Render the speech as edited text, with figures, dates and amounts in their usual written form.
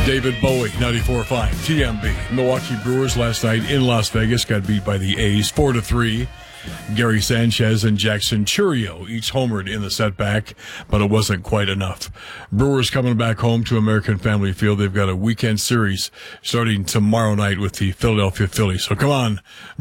David Bowie, 94.5 TMB. Milwaukee Brewers last night in Las Vegas got beat by the A's 4-3. Gary Sanchez and Jackson Chourio each homered in the setback, but it wasn't quite enough. Brewers coming back home to American Family Field. They've got a weekend series starting tomorrow night with the Philadelphia Phillies. So come on,